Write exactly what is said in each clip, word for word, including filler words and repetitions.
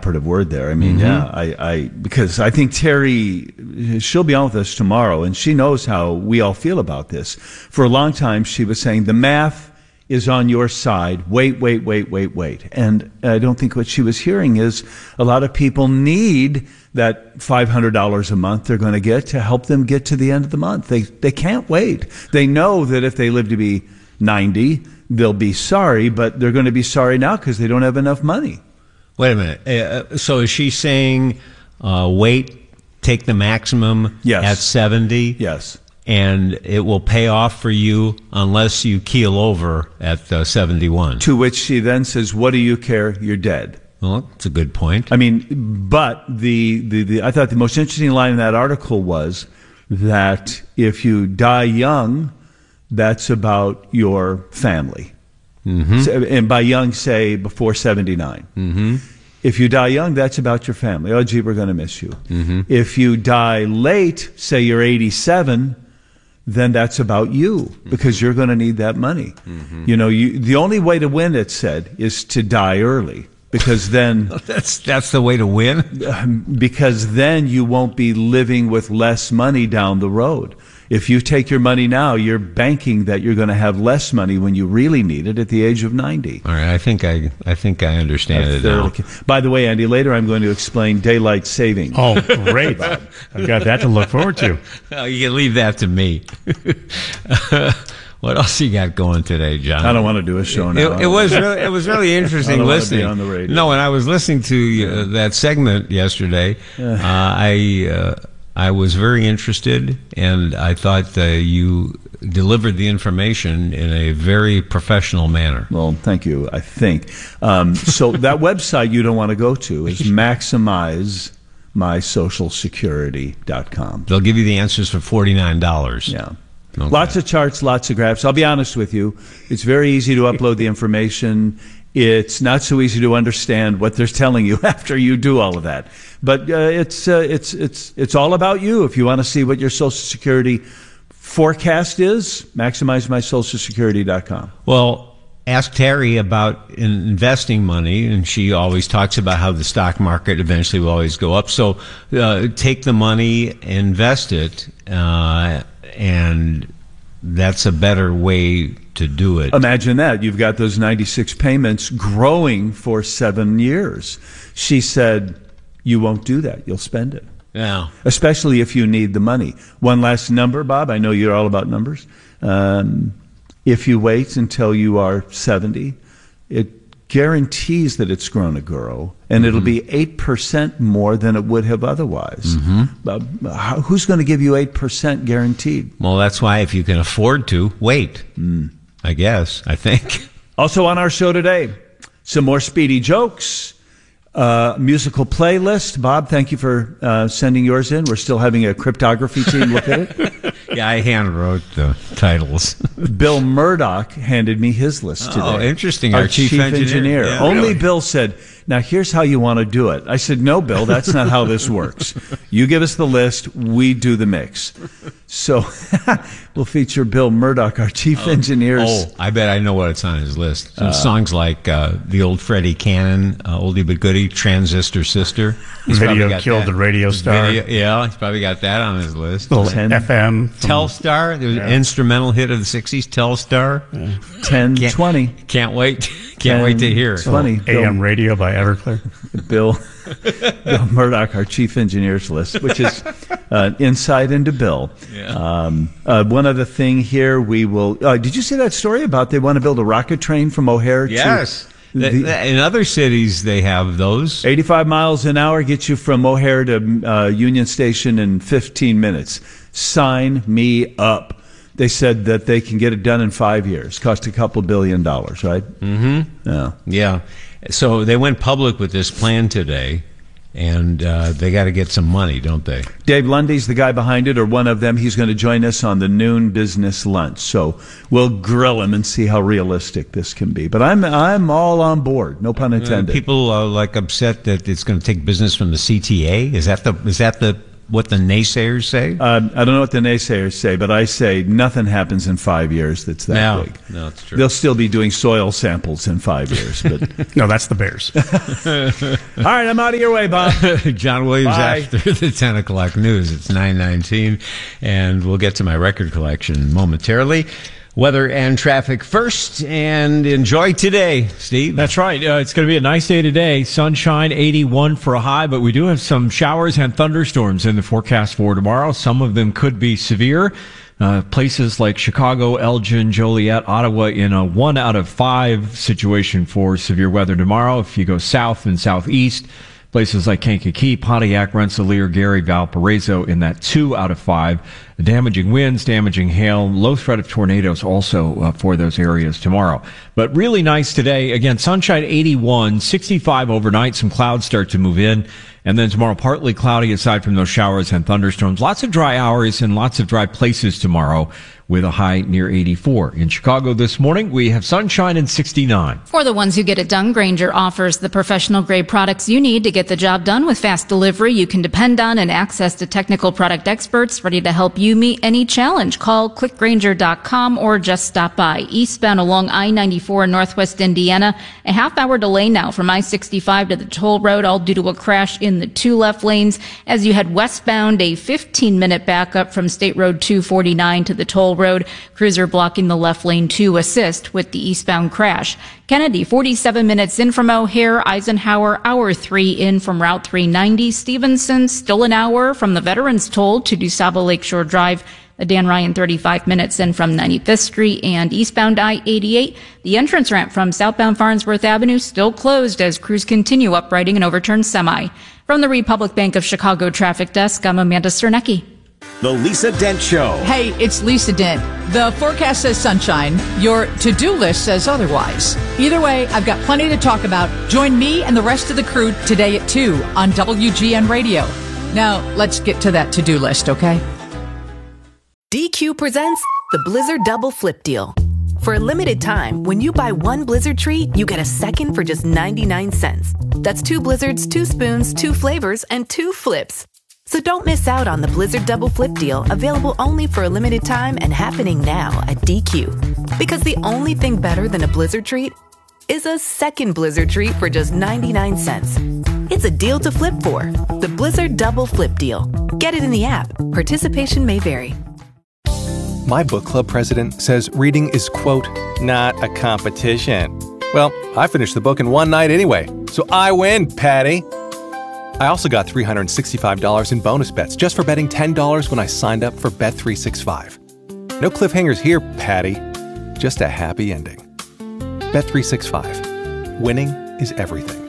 operative word there. I mean, mm-hmm. yeah, I, I because I think Terry, she'll be on with us tomorrow, and she knows how we all feel about this. For a long time, she was saying the math is on your side. Wait, wait, wait, wait, wait. And I don't think what she was hearing is a lot of people need that five hundred dollars a month they're going to get to help them get to the end of the month. They they can't wait. They know that if they live to be ninety, they'll be sorry, but they're going to be sorry now because they don't have enough money. Wait a minute. Uh, so is she saying uh, wait, take the maximum yes. at seventy? Yes. And it will pay off for you unless you keel over at uh, seventy-one. To which she then says, what do you care? You're dead. Well, that's a good point. I mean, but the, the, the I thought the most interesting line in that article was that if you die young, that's about your family. Mm-hmm. So, and by young, say before seventy-nine. Mm-hmm. If you die young, that's about your family. Oh, gee, we're going to miss you. Mm-hmm. If you die late, say you're eighty-seven, then that's about you because you're going to need that money. Mm-hmm. You know, you, the only way to win, it said, is to die early because then that's that's the way to win. Because then you won't be living with less money down the road. If you take your money now, you're banking that you're going to have less money when you really need it at the age of ninety. All right, I think I I think I understand it now. By the way, Andy, later I'm going to explain daylight saving. Oh, great. I've got that to look forward to. Oh, you can leave that to me. What else you got going today, John? I don't want to do a show now. It, it was really, it was really interesting I don't listening. Want to be on the radio. No, when I was listening to uh, that segment yesterday, uh, I uh, I was very interested, and I thought uh, you delivered the information in a very professional manner. Well, thank you, I think. Um, so that website you don't want to go to is maximize my social security dot com. They'll give you the answers for forty-nine dollars. Yeah. Okay. Lots of charts, lots of graphs. I'll be honest with you. It's very easy to upload the information. It's not so easy to understand what they're telling you after you do all of that. But uh, it's uh, it's it's it's all about you. If you want to see what your Social Security forecast is, maximize my social security dot com. Well, ask Terry about investing money, and she always talks about how the stock market eventually will always go up. So uh, take the money, invest it, uh, and that's a better way to do it. Imagine that. You've got those ninety-six payments growing for seven years. She said, you won't do that. You'll spend it. Yeah. Especially if you need the money. One last number, Bob. I know you're all about numbers. Um, if you wait until you are seventy, it guarantees that it's going to grow, and mm-hmm. it'll be eight percent more than it would have otherwise. Mm-hmm. Uh, how, who's going to give you eight percent guaranteed? Well, that's why if you can afford to, wait. Mm. I guess, I think. Also on our show today, some more Speedy jokes, uh, musical playlist. Bob, thank you for uh, sending yours in. We're still having a cryptography team look at it. Yeah, I hand wrote the titles. Bill Murdoch handed me his list today. Oh, interesting. Our, Our chief, chief engineer. engineer. Yeah, Only really. Bill said, now here's how you want to do it. I said, no, Bill, that's not how this works. You give us the list, we do the mix. So we'll feature Bill Murdoch, our chief oh, engineer's. Oh, I bet I know what's on his list. Some Uh, songs like uh, the old Freddie Cannon, uh, Oldie But Goodie, Transistor Sister. He's probably Video got killed that. the radio star. Video, yeah, he's probably got that on his list. Little ten. F M. from- Telstar, there was Yeah. an instrumental hit of the sixties, Telstar. ten Can't- twenty. Can't wait. Can't wait to hear it. twenty. A M radio by Everclear. Bill, Bill Murdoch, our chief engineers list, which is uh, insight into Bill. Yeah. Um, uh, one other thing here, we will. Uh, did you see that story about they want to build a rocket train from O'Hare Yes. to Th- the, th- In other cities, they have those. eighty-five miles an hour gets you from O'Hare to uh, Union Station in fifteen minutes. Sign me up. They said that they can get it done in five years. Cost a couple billion dollars, right? Mm-hmm. Yeah. Yeah. So they went public with this plan today, and uh, they got to get some money, don't they? Dave Lundy's the guy behind it, or one of them. He's going to join us on the noon business lunch. So we'll grill him and see how realistic this can be. But I'm I'm all on board. No pun intended. Uh, people are like upset that it's going to take business from the C T A. Is that the is that the what the naysayers say? Uh, I don't know what the naysayers say, but I say nothing happens in five years that's that no, big. No, it's true. They'll still be doing soil samples in five years. But No, that's the Bears. all right, I'm out of your way, Bob. John Williams Bye. after the ten o'clock news. It's nine nineteen, and we'll get to my record collection momentarily. Weather and traffic first, and enjoy today, Steve. That's right. Uh, it's going to be a nice day today. Sunshine, eighty-one for a high, but we do have some showers and thunderstorms in the forecast for tomorrow. Some of them could be severe. Uh, places like Chicago, Elgin, Joliet, Ottawa in a one out of five situation for severe weather tomorrow. If you go south and southeast, places like Kankakee, Pontiac, Rensselaer, Gary, Valparaiso in that two out of five. Damaging winds, damaging hail, low threat of tornadoes also uh, for those areas tomorrow. But really nice today. Again, sunshine eighty-one, sixty-five overnight. Some clouds start to move in. And then tomorrow, partly cloudy aside from those showers and thunderstorms. Lots of dry hours and lots of dry places tomorrow with a high near eighty-four. In Chicago this morning, we have sunshine and sixty-nine. For the ones who get it done, Grainger offers the professional grade products you need to get the job done with fast delivery you can depend on and access to technical product experts ready to help you meet any challenge. Call click grainger dot com or just stop by. Eastbound along I ninety-four in Northwest Indiana, a half hour delay now from I sixty-five to the toll road, all due to a crash in the two left lanes. As you head westbound, a fifteen minute backup from State Road two forty-nine to the toll road. Cruiser blocking the left lane to assist with the eastbound crash. Kennedy, forty-seven minutes in from O'Hare. Eisenhower, hour three in from Route three ninety. Stevenson, still an hour from the Veterans Toll to DuSable Lakeshore Drive. The Dan Ryan, thirty-five minutes in from ninety-fifth Street. And eastbound I eighty-eight, the entrance ramp from southbound Farnsworth Avenue still closed as crews continue uprighting an overturned semi. From the Republic Bank of Chicago Traffic Desk, I'm Amanda Sternecki. The Lisa Dent Show. Hey, it's Lisa Dent. The forecast says sunshine. Your to-do list says otherwise. Either way, I've got plenty to talk about. Join me and the rest of the crew today at two on W G N Radio. Now, let's get to that to-do list, okay? D Q presents the Blizzard Double Flip Deal. For a limited time, when you buy one Blizzard treat, you get a second for just ninety-nine cents. That's two Blizzards, two spoons, two flavors, and two flips. So don't miss out on the Blizzard Double Flip Deal, available only for a limited time and happening now at D Q. Because the only thing better than a Blizzard treat is a second Blizzard treat for just ninety-nine cents. It's a deal to flip for. The Blizzard Double Flip Deal. Get it in the app. Participation may vary. My book club president says reading is, quote, not a competition. Well, I finished the book in one night anyway, so I win, Patty. I also got three hundred sixty-five dollars in bonus bets just for betting ten dollars when I signed up for Bet three sixty-five. No cliffhangers here, Patty. Just a happy ending. Bet three sixty-five. Winning is everything.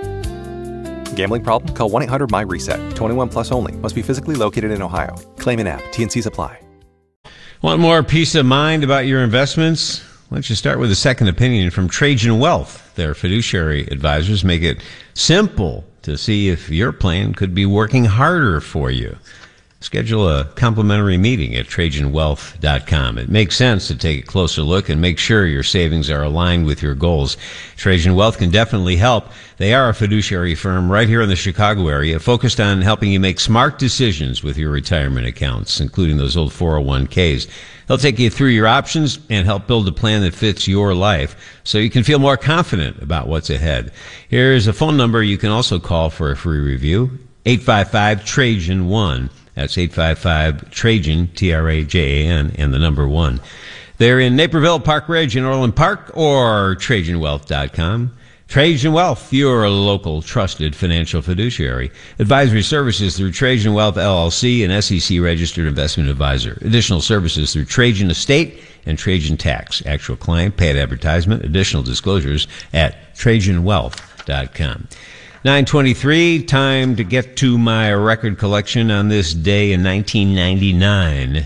Gambling problem? Call one eight hundred my reset. twenty-one plus only. Must be physically located in Ohio. Claim in app. T and C's apply. Want more peace of mind about your investments? Why don't you start with a second opinion from Trajan Wealth. Their fiduciary advisors make it simple to see if your plan could be working harder for you. Schedule a complimentary meeting at Trajan Wealth dot com. It makes sense to take a closer look and make sure your savings are aligned with your goals. Trajan Wealth can definitely help. They are a fiduciary firm right here in the Chicago area, focused on helping you make smart decisions with your retirement accounts, including those old four oh one k's. They'll take you through your options and help build a plan that fits your life so you can feel more confident about what's ahead. Here's a phone number you can also call for a free review, eight five five Trajan one. That's eight five five Trajan, T R A J A N, and the number one. They're in Naperville, Park Ridge, and Orland Park, or Trajan Wealth dot com. Trajan Wealth, your local trusted financial fiduciary. Advisory services through Trajan Wealth, L L C, an S E C-registered investment advisor. Additional services through Trajan Estate and Trajan Tax. Actual client, paid advertisement, additional disclosures at Trajan Wealth dot com. nine twenty-three, time to get to my record collection on this day in nineteen ninety-nine.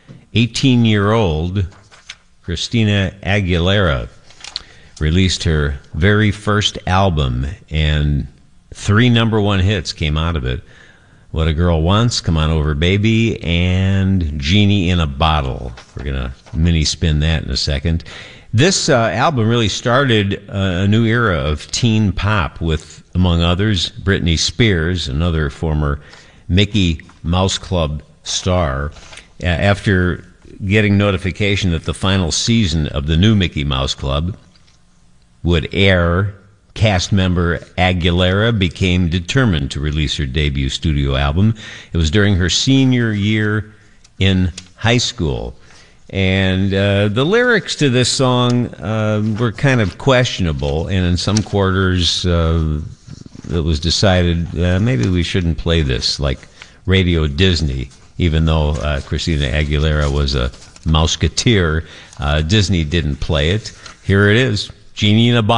eighteen-year-old Christina Aguilera released her very first album, and three number one hits came out of it. What a Girl Wants, Come On Over Baby, and Genie in a Bottle. We're going to mini spin that in a second. This uh, album really started uh, a new era of teen pop with, among others, Britney Spears, another former Mickey Mouse Club star. Uh, after getting notification that the final season of the new Mickey Mouse Club would air, cast member Aguilera became determined to release her debut studio album. It was during her senior year in high school. And uh, the lyrics to this song uh, were kind of questionable, and in some quarters uh, it was decided uh, maybe we shouldn't play this, like Radio Disney, even though uh, Christina Aguilera was a Mouseketeer. Uh, Disney didn't play it. Here it is, Genie in a Bottle.